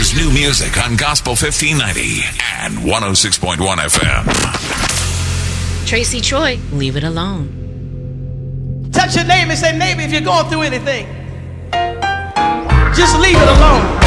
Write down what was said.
There's new music on Gospel 1590 and 106.1 FM. Tracy Troy, Leave It Alone. Touch your neighbor and say, neighbor, if you're going through anything, just leave it alone.